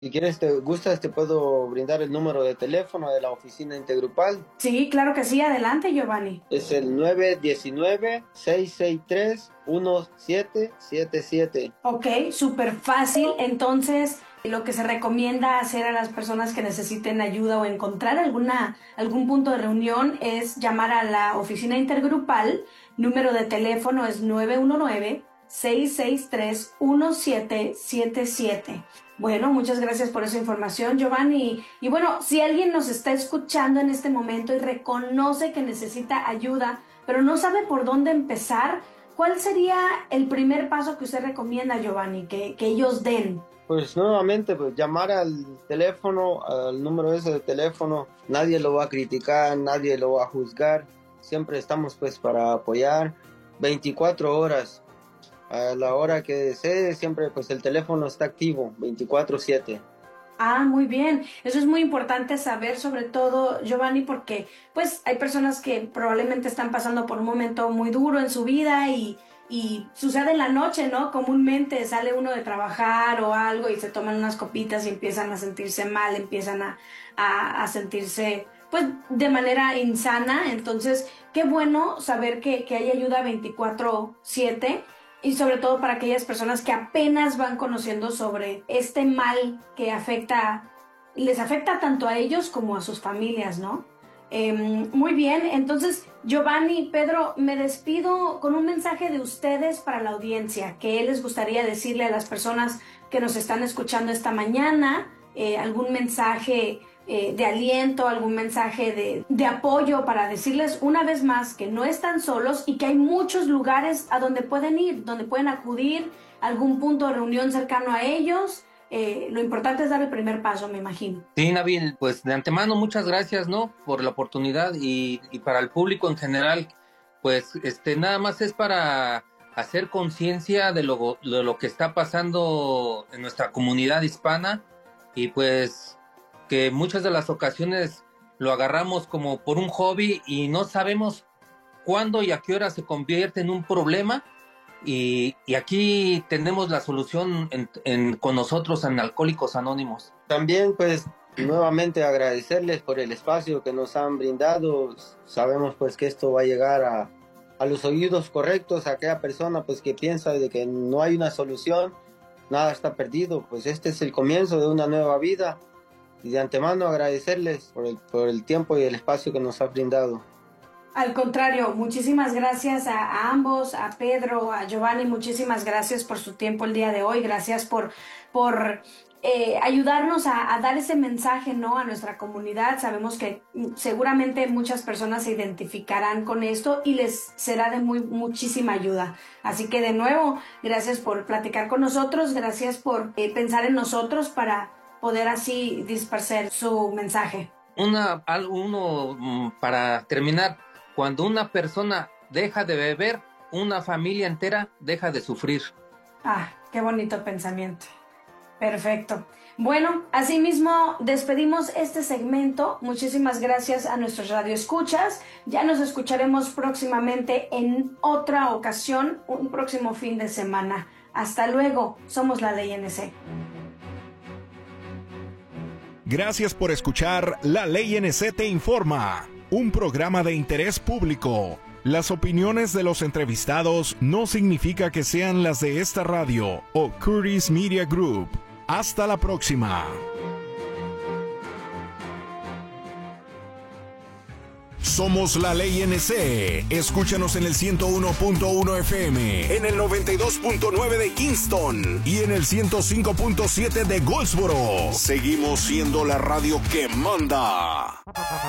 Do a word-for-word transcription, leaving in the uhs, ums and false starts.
Si quieres, te gustas, te puedo brindar el número de teléfono de la oficina intergrupal. Sí, claro que sí. Adelante, Giovanni. Es el nueve uno nueve, seis seis tres, uno siete siete siete. Ok, súper fácil. Entonces, lo que se recomienda hacer a las personas que necesiten ayuda o encontrar alguna, algún punto de reunión es llamar a la oficina intergrupal. Número de teléfono es nueve uno nueve, seis seis tres, uno siete siete siete. Bueno, muchas gracias por esa información, Giovanni. Y bueno, si alguien nos está escuchando en este momento y reconoce que necesita ayuda, pero no sabe por dónde empezar, ¿cuál sería el primer paso que usted recomienda, Giovanni, que, que ellos den? Pues nuevamente, pues llamar al teléfono, al número ese de teléfono. Nadie lo va a criticar, nadie lo va a juzgar. Siempre estamos pues para apoyar veinticuatro horas. A la hora que desee, siempre pues el teléfono está activo, veinticuatro siete. Ah, muy bien. Eso es muy importante saber, sobre todo, Giovanni, porque pues hay personas que probablemente están pasando por un momento muy duro en su vida y, y sucede en la noche, ¿no? Comúnmente sale uno de trabajar o algo y se toman unas copitas y empiezan a sentirse mal, empiezan a, a, a sentirse pues de manera insana. Entonces, qué bueno saber que, que hay ayuda veinticuatro siete. Y sobre todo para aquellas personas que apenas van conociendo sobre este mal que afecta, les afecta tanto a ellos como a sus familias, ¿no? Eh, muy bien, entonces Giovanni, Pedro, me despido con un mensaje de ustedes para la audiencia. ¿Qué les gustaría decirle a las personas que nos están escuchando esta mañana? Eh, ¿Algún mensaje eh, de aliento, algún mensaje de, de apoyo para decirles una vez más que no están solos y que hay muchos lugares a donde pueden ir, donde pueden acudir, algún punto de reunión cercano a ellos? Eh, lo importante es dar el primer paso, me imagino. Sí, Nabil, pues de antemano muchas gracias, ¿no? Por la oportunidad y, y para el público en general, pues este nada más es para hacer conciencia de lo, de lo que está pasando en nuestra comunidad hispana y pues que muchas de las ocasiones lo agarramos como por un hobby y no sabemos cuándo y a qué hora se convierte en un problema. Y, y aquí tenemos la solución en, en, con nosotros en Alcohólicos Anónimos. También pues nuevamente agradecerles por el espacio que nos han brindado. Sabemos pues que esto va a llegar a, a los oídos correctos, a aquella persona pues que piensa de que no hay una solución, nada está perdido. Pues este es el comienzo de una nueva vida y de antemano agradecerles por el, por el tiempo y el espacio que nos ha brindado. Al contrario, muchísimas gracias a, a ambos, a Pedro, a Giovanni, muchísimas gracias por su tiempo el día de hoy, gracias por, por eh, ayudarnos a, a dar ese mensaje, ¿no?, a nuestra comunidad. Sabemos que seguramente muchas personas se identificarán con esto y les será de muy muchísima ayuda. Así que de nuevo, gracias por platicar con nosotros, gracias por eh, pensar en nosotros para poder así dispersar su mensaje. Una, uno, para terminar, cuando una persona deja de beber, una familia entera deja de sufrir. Ah, qué bonito pensamiento. Perfecto. Bueno, asimismo despedimos este segmento. Muchísimas gracias a nuestros radioescuchas. Ya nos escucharemos próximamente en otra ocasión, un próximo fin de semana. Hasta luego. Somos la Ley N C. Gracias por escuchar La Ley N C Te Informa, un programa de interés público. Las opiniones de los entrevistados no significa que sean las de esta radio o Curtis Media Group. Hasta la próxima. Somos la Ley N C. Escúchanos en el ciento uno punto uno F M, en el noventa y dos punto nueve de Kingston y en el ciento cinco punto siete de Goldsboro. Seguimos siendo la radio que manda.